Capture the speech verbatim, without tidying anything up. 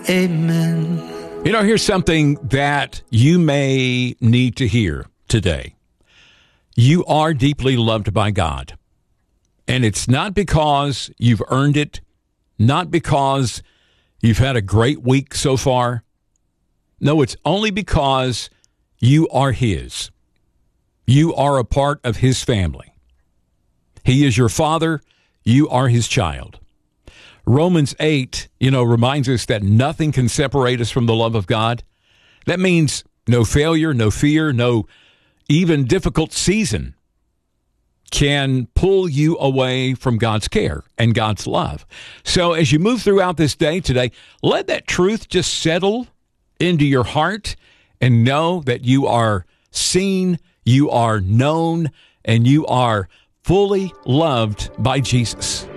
Amen. You know, here's something that you may need to hear today. You are deeply loved by God. And it's not because you've earned it, not because you've had a great week so far. No, it's only because you are His. You are a part of His family. He is your Father. You are His child. Romans eight, you know, reminds us that nothing can separate us from the love of God. That means no failure, no fear, no even difficult season can pull you away from God's care and God's love. So as you move throughout this day today, let that truth just settle into your heart and know that you are seen, you are known, and you are fully loved by Jesus.